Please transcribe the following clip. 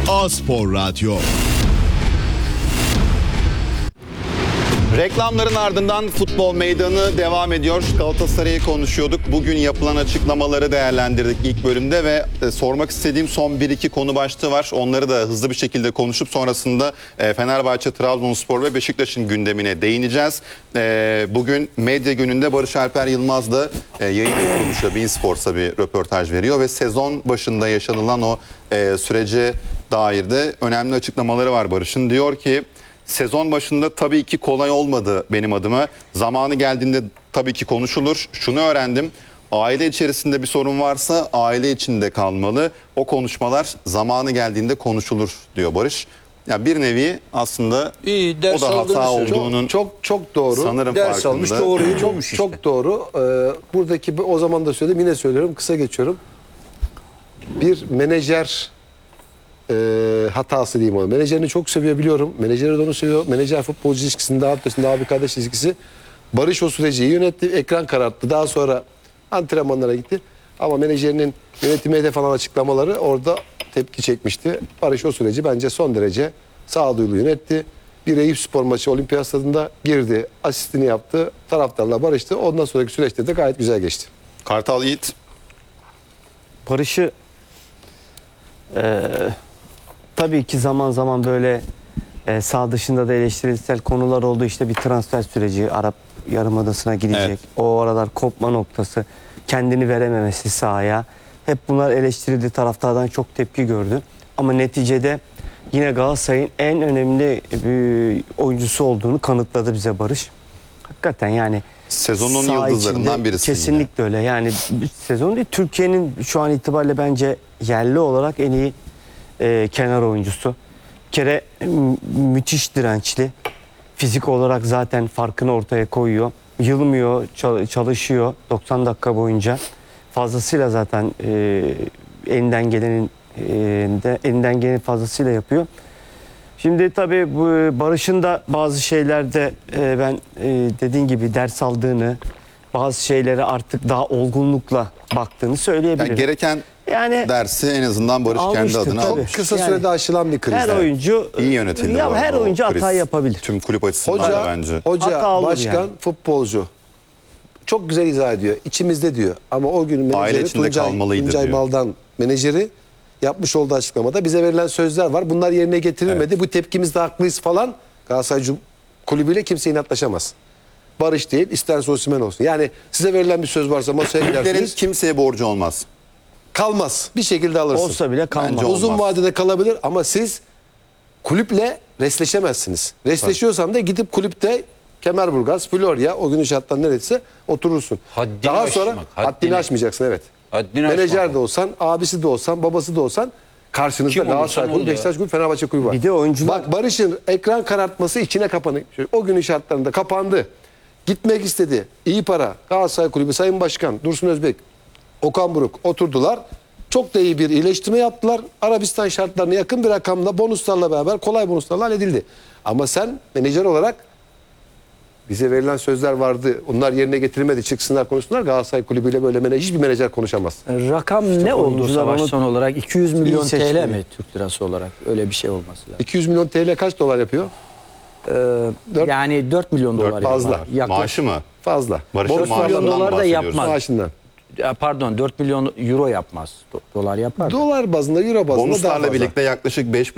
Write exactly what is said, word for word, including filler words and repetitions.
A-Spor Radyo. Reklamların ardından futbol meydanı devam ediyor. Galatasaray'ı konuşuyorduk. Bugün yapılan açıklamaları değerlendirdik ilk bölümde ve e, sormak istediğim son bir iki konu başlığı var. Onları da hızlı bir şekilde konuşup sonrasında e, Fenerbahçe, Trabzonspor ve Beşiktaş'ın gündemine değineceğiz. E, bugün medya gününde Barış Alper Yılmaz da e, yayın kuruluşu beIN Sports'a bir röportaj veriyor ve sezon başında yaşanılan o e, sürece dair de önemli açıklamaları var Barış'ın. Diyor ki sezon başında tabii ki kolay olmadı benim adıma. Zamanı geldiğinde tabii ki konuşulur. Şunu öğrendim. Aile içerisinde bir sorun varsa aile içinde kalmalı. O konuşmalar zamanı geldiğinde konuşulur diyor Barış. Ya bir nevi aslında İyi, ders o da hata aldığını olduğunun çok çok doğru. sanırım Ders farkında. almış, doğruyu çok işte. Çok doğru. Ee, buradaki o zaman da söyledim, yine söylüyorum, kısa geçiyorum. Bir menajer e, hatası diyeyim ona. Menajerini çok seviyor biliyorum. Menajeri de onu seviyor. Menajer futbolcu ilişkisinin daha ötesinde abi kardeş ilişkisi. Barış o süreci iyi yönetti. Ekran kararttı. Daha sonra antrenmanlara gitti. Ama menajerinin yönetime hedef falan açıklamaları orada tepki çekmişti. Barış o süreci bence son derece sağduyulu yönetti. Bir Eyüp Spor maçı Olimpiyat Stadı'nda girdi. Asistini yaptı. Taraftarla barıştı. Ondan sonraki süreçte de gayet güzel geçti. Kartal Yiğit. Barış'ı e, tabii ki zaman zaman böyle e, sağ dışında da eleştirisel konular oldu. İşte bir transfer süreci, Arap Yarımadası'na gidecek. Evet. O aralar kopma noktası, kendini verememesi sahaya. Hep bunlar eleştirildi, taraftardan çok tepki gördü. Ama neticede yine Galatasaray'ın en önemli bir oyuncusu olduğunu kanıtladı bize Barış. Hakikaten yani Sezonun saha yıldızlarından içinde birisi. kesinlikle öyle. Yani sezon değil, Türkiye'nin şu an itibariyle bence yerli olarak en iyi e, kenar oyuncusu. Bir kere mü- müthiş dirençli. Fizik olarak zaten farkını ortaya koyuyor. Yılmıyor, çal- çalışıyor doksan dakika boyunca. Fazlasıyla zaten e, elinden gelenin e, de, elinden gelenin fazlasıyla yapıyor. Şimdi tabii bu Barış'ın da bazı şeylerde e, ben e, dediğin gibi ders aldığını, bazı şeylere artık daha olgunlukla baktığını söyleyebilirim. Yani gereken Yani dersi en azından Barış kendi almıştır adına tabii. almış. Kısa Yani sürede aşılan bir kriz. her oyuncu İyi yönetildi bu ya arada her o oyuncu kriz. hata yapabilir. Tüm kulüp açısından da Hoca, bence. hoca, Hata olur başkan, yani. futbolcu. Çok güzel izah ediyor. İçimizde diyor. Ama o gün menajeri Aile içinde Tuncay, kalmalıydı Tuncay diyor. Mal'dan menajeri yapmış olduğu açıklamada bize verilen sözler var. Bunlar yerine getirilmedi. Bu tepkimizde haklıyız falan. Galatasaray Cum- kulübüyle kimse inatlaşamaz. Barış değil, isterse Osimhen olsun. Yani size verilen bir söz varsa masaya Kulüplerin gidersiniz. kimseye borcu olmaz. Kalmaz. Bir şekilde alırsın. Olsa bile kalmaz. Bence Uzun olmaz. vadede kalabilir ama siz kulüple resleşemezsiniz. Resleşiyorsan da gidip kulüpte Kemerburgaz, Florya, o günün şartlarında neresi oturursun. Haddini Daha sonra aşmak, haddini, haddini. aşmayacaksın, evet. Haddini Menajer aşmak. de olsan, abisi de olsan, babası da olsan karşınızda Kim olursan Galatasaray ol kulübü, ya. Beşiktaş kulübü, Fenerbahçe kulübü var. Bir de oyuncular- Bak Barış'ın ekran karartması içine kapanık. O günün şartlarında kapandı. Gitmek istedi. İyi para. Galatasaray kulübü, Sayın Başkan, Dursun Özbek, Okan Buruk oturdular. Çok da iyi bir iyileştirme yaptılar. Arabistan şartlarına yakın bir rakamla, bonuslarla beraber, kolay bonuslarla halledildi. Ama sen menajer olarak bize verilen sözler vardı. Onlar yerine getirilmedi. Çıksınlar konuşsunlar. Galatasaray kulübüyle böyle menajer, hiçbir menajer konuşamaz. Rakam ne oldu oyuncular onu savaş son olarak? iki yüz milyon seçti. T L mi Türk lirası olarak? Öyle bir şey olması lazım. iki yüz milyon T L kaç dolar yapıyor? Ee, Dört- yani dört milyon dolar fazla. yapar. Yaklaşık- Maaşı mı? Fazla. Barış'ın Bonuslarla milyon maaşından dolar da bahsediyoruz. yapmaz. maaşından. Ya pardon dört milyon euro yapmaz. Do- dolar yapar. Dolar bazında, euro bazında daha Bonuslarla fazla. birlikte yaklaşık beş